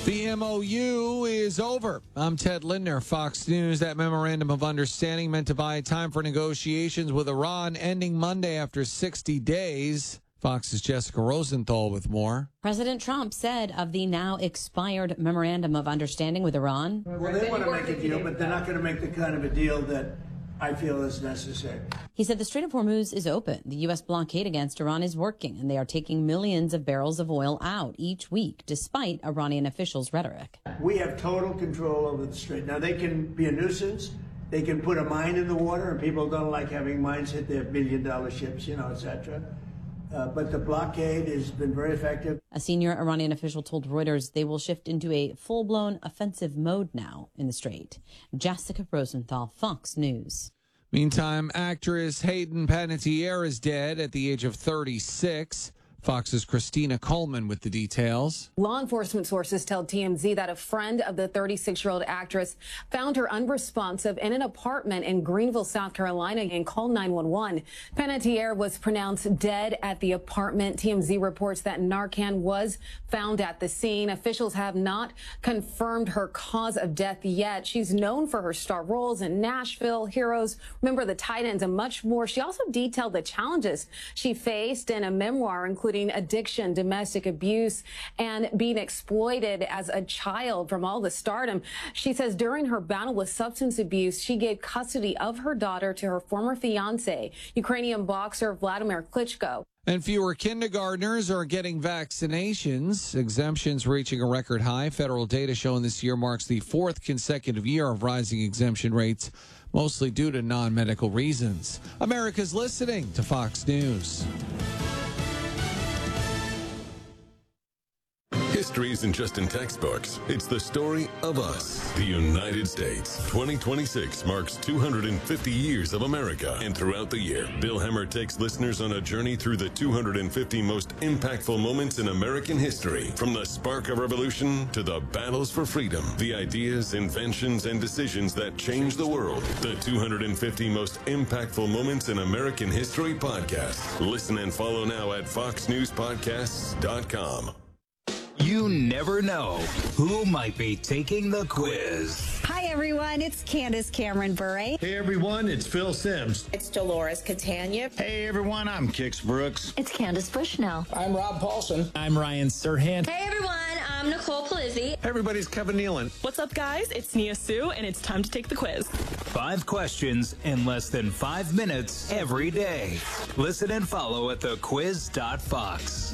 The MOU is over. I'm Ted Lindner, Fox News. That memorandum of understanding meant to buy time for negotiations with Iran ending Monday after 60 days. Fox's Jessica Rosenthal with more. President Trump said of the now expired memorandum of understanding with Iran. Well, they want to make a deal, but they're not going to make the kind of a deal that I feel is necessary. He said the Strait of Hormuz is open. The U.S. blockade against Iran is working, and they are taking millions of barrels of oil out each week, despite Iranian officials' rhetoric. We have total control over the strait. Now, they can be a nuisance. They can put a mine in the water, and people don't like having mines hit their billion-dollar ships, etc. But the blockade has been very effective. A senior Iranian official told Reuters they will shift into a full-blown offensive mode now in the strait. Jessica Rosenthal, Fox News. Meantime, actress Hayden Panettiere is dead at the age of 36. Fox's Christina Coleman with the details. Law enforcement sources tell TMZ that a friend of the 36-year-old actress found her unresponsive in an apartment in Greenville, South Carolina, and called 911. Panettiere was pronounced dead at the apartment. TMZ reports that Narcan was found at the scene. Officials have not confirmed her cause of death yet. She's known for her star roles in Nashville, Heroes, Remember the Titans, and much more. She also detailed the challenges she faced in a memoir, including addiction, domestic abuse, and being exploited as a child from all the stardom. She says during her battle with substance abuse, she gave custody of her daughter to her former fiance, Ukrainian boxer Vladimir Klitschko. And fewer kindergartners are getting vaccinations. Exemptions reaching a record high. Federal data showing this year marks the fourth consecutive year of rising exemption rates, mostly due to non-medical reasons. America's listening to Fox News. History isn't just in textbooks. It's the story of us, the United States. 2026 marks 250 years of America. And throughout the year, Bill Hemmer takes listeners on a journey through the 250 most impactful moments in American history. From the spark of revolution to the battles for freedom, the ideas, inventions, and decisions that changed the world. The 250 most impactful moments in American history podcast. Listen and follow now at foxnewspodcasts.com. You never know who might be taking the quiz. Hi, everyone. It's Candace Cameron Bure. Hey, everyone. It's Phil Sims. It's Dolores Catania. Hey, everyone. I'm Kix Brooks. It's Candace Bushnell. I'm Rob Paulson. I'm Ryan Serhant. Hey, everyone. I'm Nicole Palizzi. Everybody's Kevin Nealon. What's up, guys? It's Nia Sue, and it's time to take the quiz. 5 questions in less than 5 minutes every day. Listen and follow at thequiz.fox.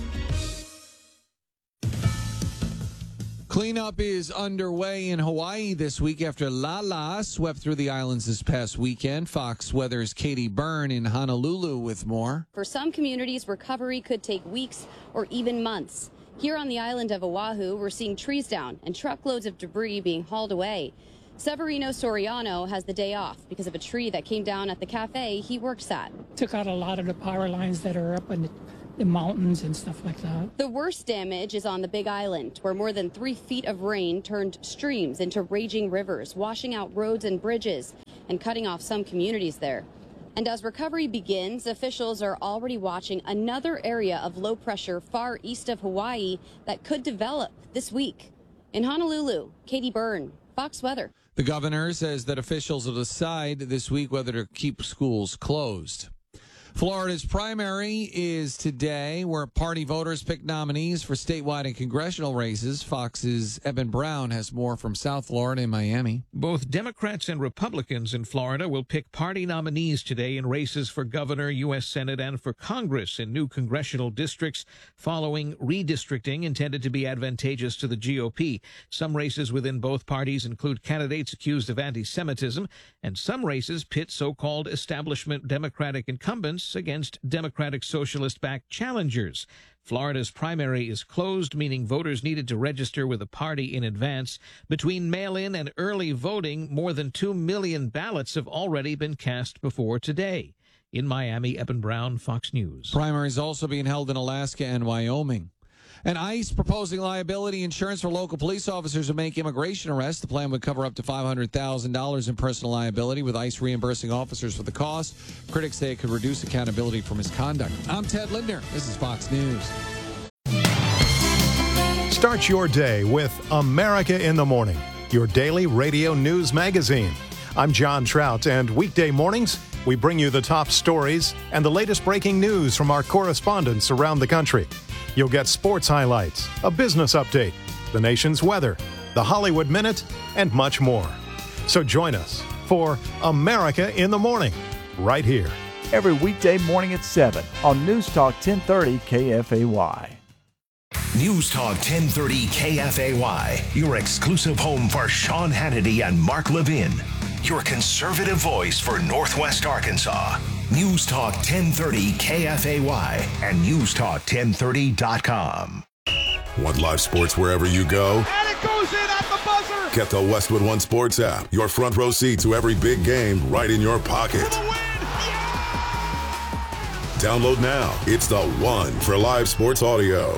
Cleanup is underway in Hawaii this week after Lala swept through the islands this past weekend. Fox Weather's Katie Byrne in Honolulu with more. For some communities, recovery could take weeks or even months. Here on the island of Oahu, we're seeing trees down and truckloads of debris being hauled away. Severino Soriano has the day off because of a tree that came down at the cafe he works at. Took out a lot of the power lines that are up in the mountains and stuff like that. The worst damage is on the Big Island, where more than 3 feet of rain turned streams into raging rivers, washing out roads and bridges and cutting off some communities there. And as recovery begins, officials are already watching another area of low pressure far east of Hawaii that could develop this week. In Honolulu, Katie Byrne, Fox Weather. The governor says that officials will decide this week whether to keep schools closed. Florida's primary is today, where party voters pick nominees for statewide and congressional races. Fox's Eben Brown has more from South Florida and Miami. Both Democrats and Republicans in Florida will pick party nominees today in races for governor, U.S. Senate, and for Congress in new congressional districts following redistricting intended to be advantageous to the GOP. Some races within both parties include candidates accused of anti-Semitism, and some races pit so-called establishment Democratic incumbents against Democratic Socialist-backed challengers. Florida's primary is closed, meaning voters needed to register with a party in advance. Between mail-in and early voting, more than 2 million ballots have already been cast before today. In Miami, Eben Brown, Fox News. Primaries also being held in Alaska and Wyoming. And ICE proposing liability insurance for local police officers who make immigration arrests. The plan would cover up to $500,000 in personal liability, with ICE reimbursing officers for the cost. Critics say it could reduce accountability for misconduct. I'm Ted Lindner. This is Fox News. Start your day with America in the Morning, your daily radio news magazine. I'm John Trout, and weekday mornings, we bring you the top stories and the latest breaking news from our correspondents around the country. You'll get sports highlights, a business update, the nation's weather, the Hollywood Minute, and much more. So join us for America in the Morning, right here. Every weekday morning at 7 on News Talk 1030 KFAY. News Talk 1030 KFAY, your exclusive home for Sean Hannity and Mark Levin. Your conservative voice for Northwest Arkansas. News Talk 1030 KFAY and newstalk1030.com. Want live sports wherever you go? And it goes in at the buzzer! Get the Westwood One Sports app. Your front row seat to every big game right in your pocket. For the win! Download now. It's the one for live sports audio.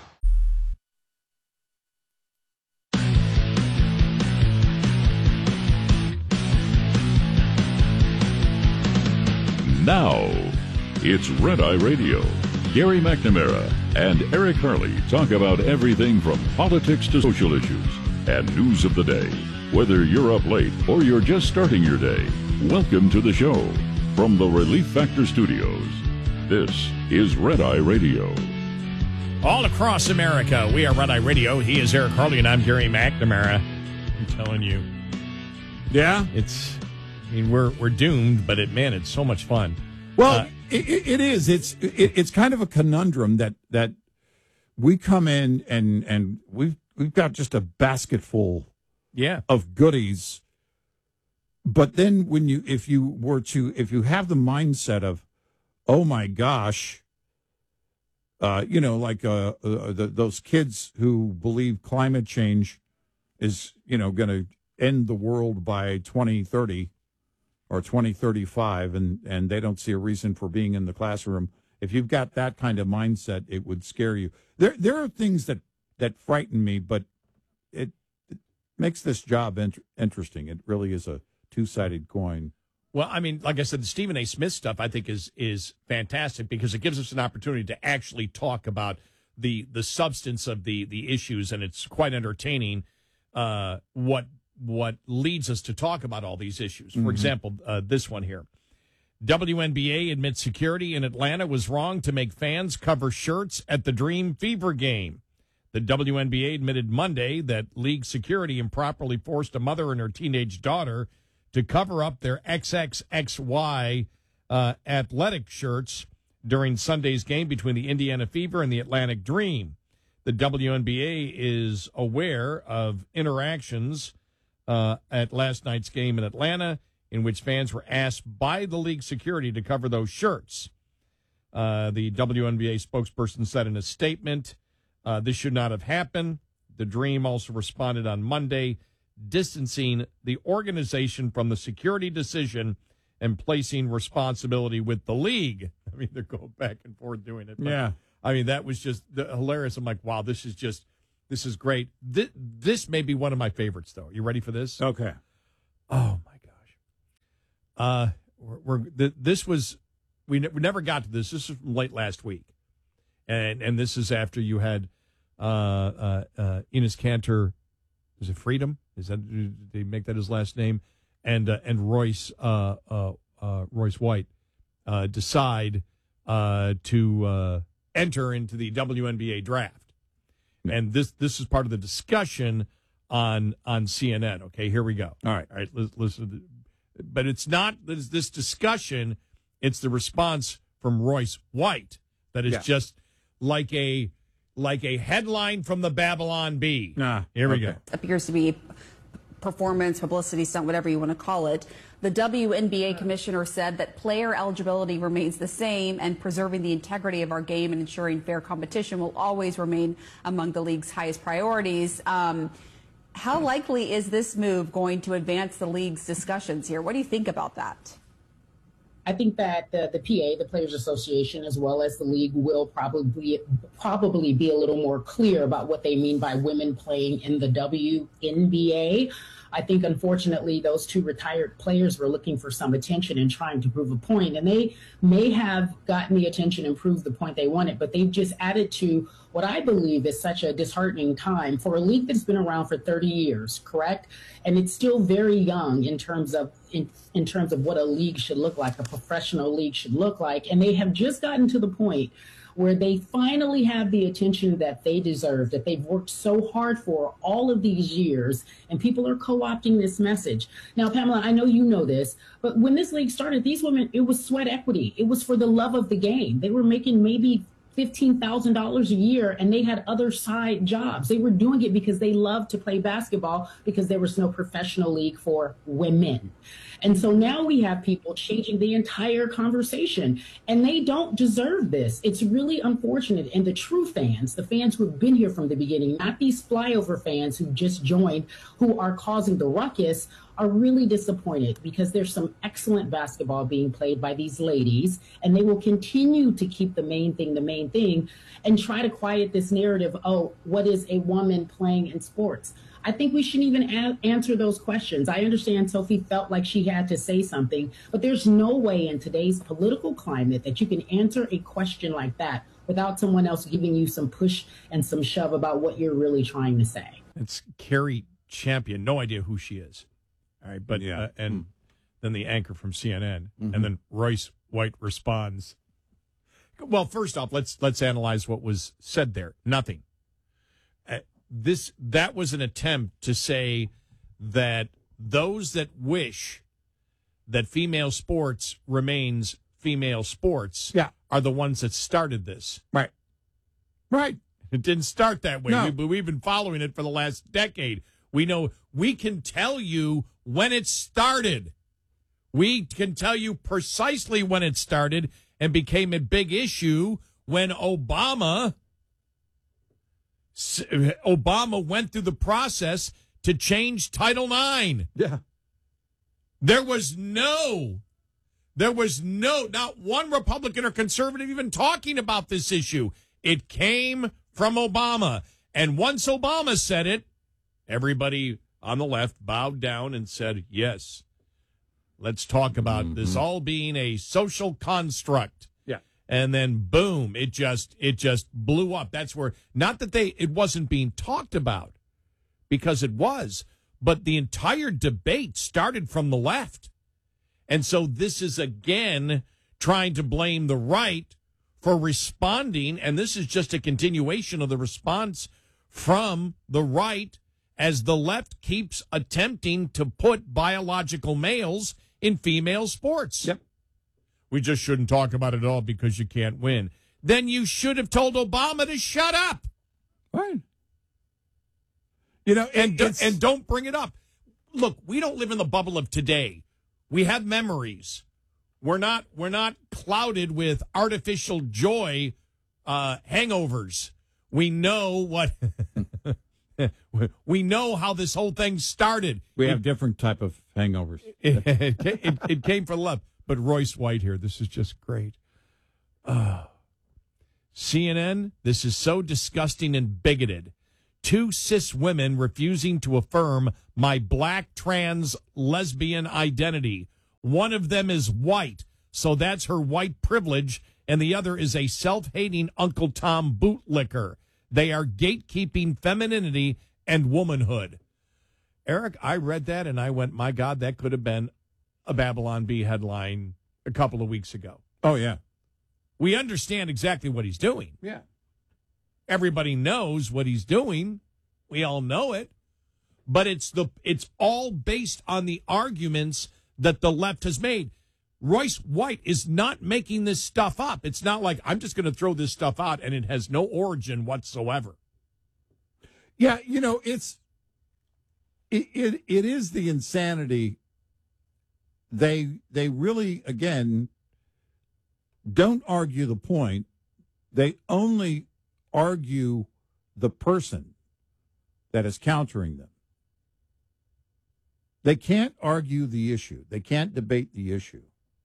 Now, it's Red Eye Radio. Gary McNamara and Eric Harley talk about everything from politics to social issues and news of the day. Whether you're up late or you're just starting your day, welcome to the show. From the Relief Factor Studios, this is Red Eye Radio. All across America, we are Red Eye Radio. He is Eric Harley, and I'm Gary McNamara. I'm telling you. Yeah? We're doomed, but it's so much fun. Well, it is. It's kind of a conundrum that we come in and we've got just a basket full of goodies. But then if you have the mindset of, oh my gosh, those kids who believe climate change is going to end the world by 2030. Or 2035, and they don't see a reason for being in the classroom. If you've got that kind of mindset, it would scare you. There are things that frighten me, but it makes this job interesting. It really is a two-sided coin. Well, like I said, the Stephen A. Smith stuff I think is fantastic because it gives us an opportunity to actually talk about the substance of the issues, and it's quite entertaining what leads us to talk about all these issues. For example, this one here. WNBA admits security in Atlanta was wrong to make fans cover shirts at the Dream Fever game. The WNBA admitted Monday that league security improperly forced a mother and her teenage daughter to cover up their XXXY athletic shirts during Sunday's game between the Indiana Fever and the Atlantic Dream. The WNBA is aware of interactions at last night's game in Atlanta, in which fans were asked by the league security to cover those shirts. The WNBA spokesperson said in a statement, this should not have happened. The Dream also responded on Monday, distancing the organization from the security decision and placing responsibility with the league. They're going back and forth doing it. But, yeah. That was just hilarious. I'm like, wow, this is great. This may be one of my favorites, though. You ready for this? Okay. Oh my gosh. We never got to this. This is from late last week, and this is after you had Enes Kanter. Is it Freedom? Did they make that his last name? And Royce White decide to enter into the WNBA draft. And this is part of the discussion on CNN. Okay, here we go. All right, listen. But it's not this discussion; it's the response from Royce White that is just like a headline from the Babylon Bee. Here we go. Appears to be performance, publicity stunt, whatever you want to call it. The WNBA commissioner said that player eligibility remains the same and preserving the integrity of our game and ensuring fair competition will always remain among the league's highest priorities. How likely is this move going to advance the league's discussions here? What do you think about that? I think that the PA, the Players Association, as well as the league, will probably be a little more clear about what they mean by women playing in the WNBA. I think, unfortunately, those two retired players were looking for some attention and trying to prove a point. And they may have gotten the attention and proved the point they wanted, but they've just added to what I believe is such a disheartening time for a league that's been around for 30 years, correct? And it's still very young in terms of in terms of what a league should look like, a professional league should look like. And they have just gotten to the point where they finally have the attention that they deserve, that they've worked so hard for all of these years, and people are co-opting this message. Now, Pamela, I know you know this, but when this league started, these women, it was sweat equity. It was for the love of the game. They were making maybe $15,000 a year, and they had other side jobs. They were doing it because they loved to play basketball, because there was no professional league for women. And so now we have people changing the entire conversation, and they don't deserve this. It's really unfortunate. And the true fans, the fans who have been here from the beginning, not these flyover fans who just joined, who are causing the ruckus, are really disappointed, because there's some excellent basketball being played by these ladies, and they will continue to keep the main thing, and try to quiet this narrative, oh, what is a woman playing in sports? I think we shouldn't even answer those questions. I understand Sophie felt like she had to say something, but there's no way in today's political climate that you can answer a question like that without someone else giving you some push and some shove about what you're really trying to say. It's Carrie Champion. No idea who she is. All right, but then the anchor from CNN, and then Royce White responds. Well, first off, let's analyze what was said there. Nothing. That was an attempt to say that those that wish that female sports remains female sports are the ones that started this. Right. It didn't start that way. No. We've been following it for the last decade. We know, we can tell you when it started. We can tell you precisely when it started and became a big issue when Obama went through the process to change Title IX. Yeah. There was not one Republican or conservative even talking about this issue. It came from Obama. And once Obama said it, everybody on the left bowed down and said, yes, let's talk about this all being a social construct. Yeah. And then boom, it just blew up. That's where, not that it wasn't being talked about, because it was, but the entire debate started from the left. And so this is again trying to blame the right for responding, and this is just a continuation of the response from the right as the left keeps attempting to put biological males in female sports. Yep. We just shouldn't talk about it at all because you can't win. Then you should have told Obama to shut up. Right. And don't bring it up. Look, we don't live in the bubble of today. We have memories. We're not clouded with artificial joy hangovers. We know what we know how this whole thing started. We have different type of hangovers. It came from love. But Royce White here, this is just great. CNN, this is so disgusting and bigoted. 2 cis women refusing to affirm my black trans lesbian identity. One of them is white, so that's her white privilege, and the other is a self-hating Uncle Tom bootlicker. They are gatekeeping femininity and womanhood. Eric, I read that and I went, my God, that could have been a Babylon Bee headline a couple of weeks ago. Oh, yeah. We understand exactly what he's doing. Yeah. Everybody knows what he's doing. We all know it. But it's all based on the arguments that the left has made. Royce White is not making this stuff up. It's not like I'm just going to throw this stuff out and it has no origin whatsoever. Yeah, it is the insanity. They really, again, don't argue the point. They only argue the person that is countering them. They can't argue the issue. They can't debate the issue.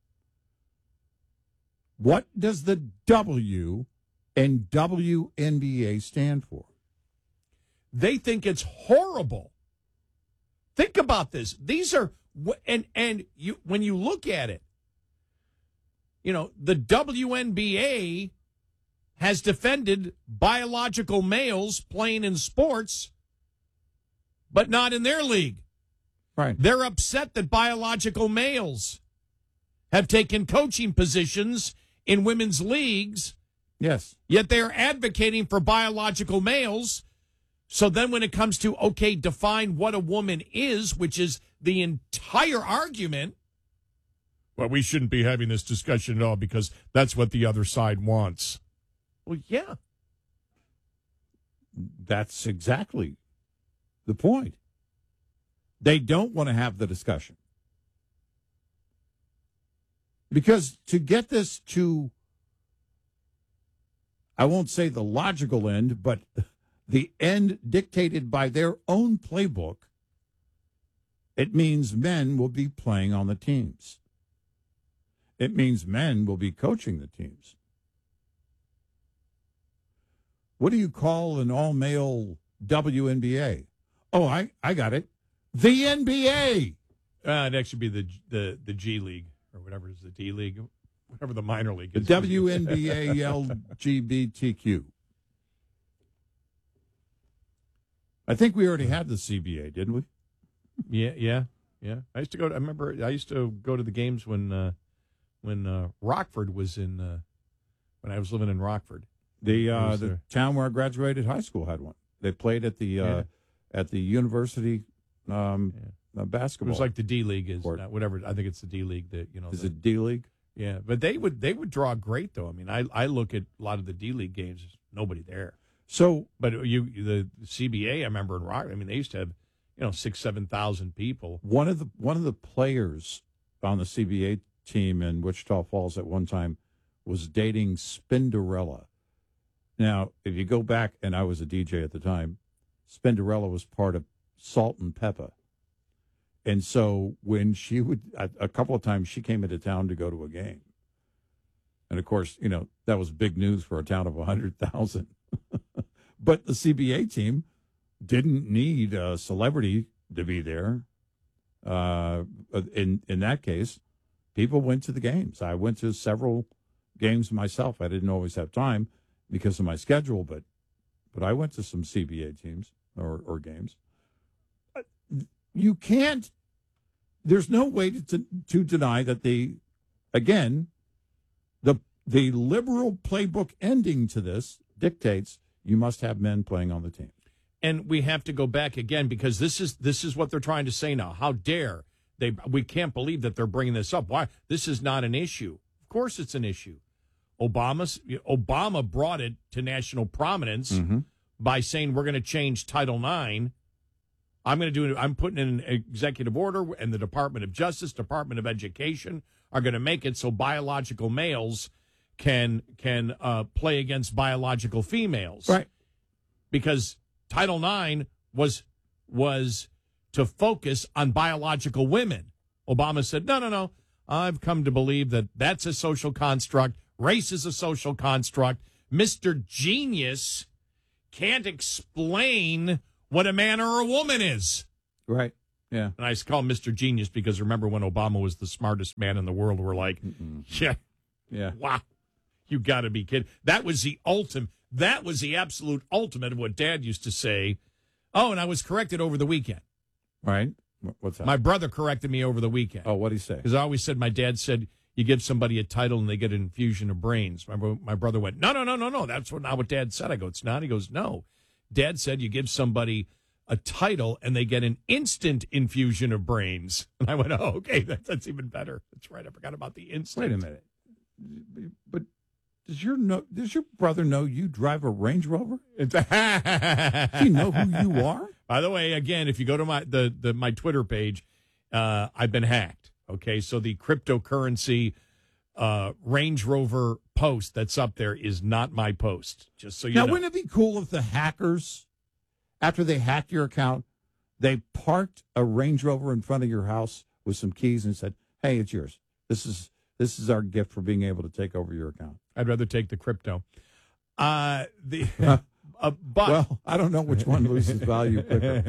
What does the W in WNBA stand for? They think it's horrible Think about this. These are and you when you look at it, the WNBA has defended biological males playing in sports, but not in their league. Right. They're upset that biological males have taken coaching positions in women's leagues. Yes. Yet they are advocating for biological males. So then when it comes to, okay, define what a woman is, which is the entire argument, well, we shouldn't be having this discussion at all because that's what the other side wants. Well, yeah. That's exactly the point. They don't want to have the discussion. Because to get this to, I won't say the logical end, but the end dictated by their own playbook, it means men will be playing on the teams. It means men will be coaching the teams. What do you call an all-male WNBA? Oh, I got it. The NBA. It'd actually be the G League or whatever is the D League, whatever the minor league is. The WNBA LGBTQ. I think we already had the CBA, didn't we? Yeah. I used to go. I remember I used to go to the games when Rockford was in. When I was living in Rockford, the town where I graduated high school had one. They played at the university basketball. It was like the D League is whatever. I think it's the D League that Is it D League? Yeah, but they would draw great though. I mean, I look at a lot of the D League games. There's nobody there. So, but the CBA, I remember in Rockford. I mean, they used to have 6,000-7,000 people. One of the players on the CBA team in Wichita Falls at one time was dating Spinderella. Now, if you go back, and I was a DJ at the time, Spinderella was part of Salt and Pepper. And so when she would, a couple of times she came into town to go to a game. And of course, that was big news for a town of 100,000. But the CBA team didn't need a celebrity to be there. In that case, people went to the games. I went to several games myself. I didn't always have time because of my schedule, but I went to some CBA teams or games. You can't. There's no way to deny that the liberal playbook ending to this dictates you must have men playing on the team. And we have to go back again because this is what they're trying to say now. How dare they? We can't believe that they're bringing this up. Why? This is not an issue. Of course, it's an issue. Obama brought it to national prominence by saying we're going to change Title IX. I'm putting in an executive order, and the Department of Justice, Department of Education are going to make it so biological males can play against biological females, right? Because Title IX was to focus on biological women. Obama said, no. I've come to believe that that's a social construct. Race is a social construct. Mr. Genius can't explain what a man or a woman is. Right. Yeah. And I used to call him Mr. Genius because remember when Obama was the smartest man in the world, we're like, yeah. Wow. You got to be kidding. That was the ultimate. That was the absolute ultimate of what Dad used to say. Oh, and I was corrected over the weekend. Right. What's that? My brother corrected me over the weekend. Oh, what'd he say? Because I always said, my dad said, you give somebody a title and they get an infusion of brains. My brother went, no. That's not what Dad said. I go, it's not. He goes, no. Dad said you give somebody a title and they get an instant infusion of brains. And I went, oh, okay, that's even better. That's right. I forgot about the instant. Wait a minute. But does your brother know you drive a Range Rover? Does he know who you are? By the way, again, if you go to my Twitter page, I've been hacked. Okay, so the cryptocurrency Range Rover post that's up there is not my post. Just so you know. Now, wouldn't it be cool if the hackers, after they hacked your account, they parked a Range Rover in front of your house with some keys and said, "Hey, it's yours. This is our gift for being able to take over your account." I'd rather take the crypto. well, I don't know which one loses value quicker.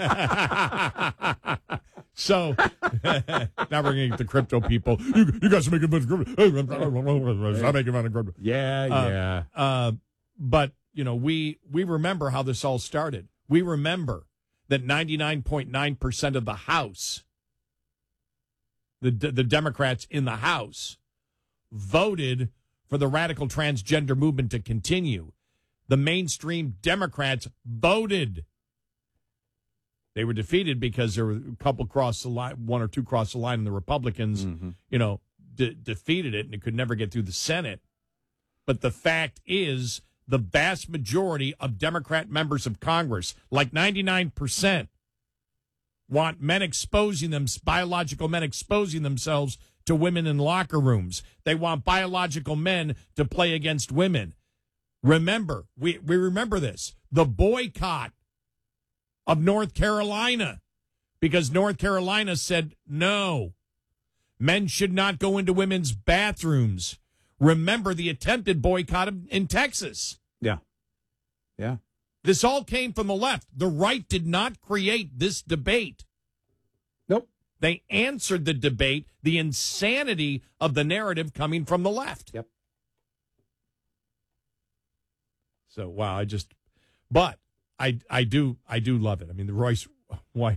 So now we're going to get the crypto people. You guys are making fun of crypto. I'm making fun of crypto. Yeah. But, we remember how this all started. We remember that 99.9% of the House, the Democrats in the House, voted for the radical transgender movement to continue. The mainstream Democrats voted. They were defeated because there were a couple cross the line, one or two cross the line, and the Republicans, defeated it, and it could never get through the Senate. But the fact is, the vast majority of Democrat members of Congress, like 99%, want biological men exposing themselves to women in locker rooms. They want biological men to play against women. Remember, we remember this, the boycott of North Carolina, because North Carolina said no, men should not go into women's bathrooms. Remember the attempted boycott in Texas. Yeah. This all came from the left. The right did not create this debate. Nope. They answered the debate, the insanity of the narrative coming from the left. Yep. So, wow, I do love it. I mean, the Royce White,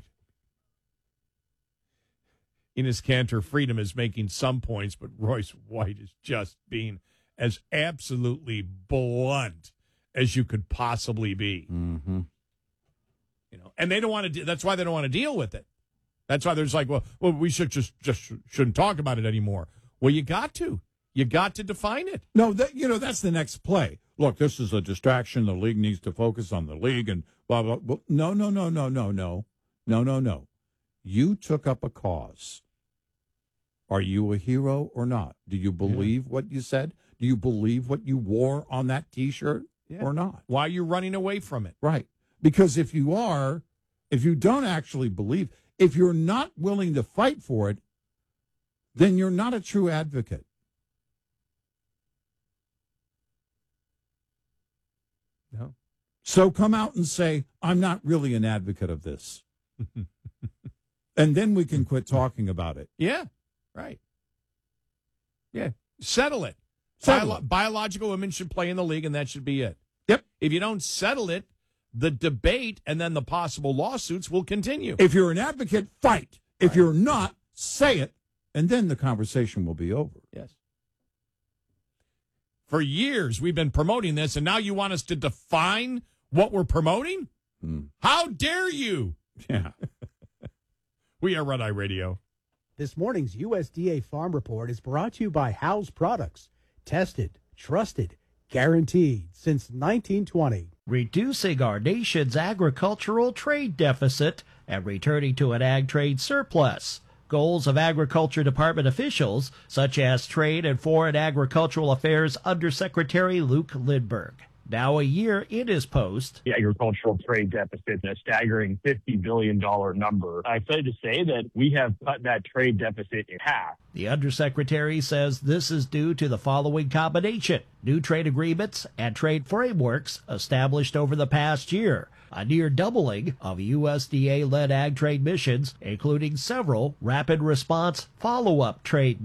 Enes Kanter, freedom is making some points, but Royce White is just being as absolutely blunt as you could possibly be. Mm-hmm. And they don't want to. That's why they don't want to deal with it. That's why there's like, well, we should just shouldn't talk about it anymore. Well, you got to define it. No, that's the next play. Look, this is a distraction. The league needs to focus on the league and blah, blah, blah. No. You took up a cause. Are you a hero or not? Do you believe what you said? Do you believe what you wore on that T-shirt or not? Why are you running away from it? Right. Because if you don't actually believe, if you're not willing to fight for it, then you're not a true advocate. No. So come out and say, I'm not really an advocate of this. And then we can quit talking about it. Yeah, right. Yeah, settle it. Biological women should play in the league, and that should be it. Yep. If you don't settle it, the debate and then the possible lawsuits will continue. If you're an advocate, fight. If you're not, say it, and then the conversation will be over. Yes. For years, we've been promoting this, and now you want us to define what we're promoting? How dare you? Yeah. We are Red Eye Radio. This morning's USDA Farm Report is brought to you by House Products. Tested, trusted, guaranteed since 1920. Reducing our nation's agricultural trade deficit and returning to an ag trade surplus. Goals of Agriculture Department officials, such as Trade and Foreign Agricultural Affairs Undersecretary Luke Lindberg. Now a year in his post. The agricultural trade deficit, a staggering $50 billion number. I'm excited to say that we have cut that trade deficit in half. The undersecretary says this is due to the following combination: new trade agreements and trade frameworks established over the past year, a near doubling of USDA-led ag trade missions, including several rapid response follow-up trade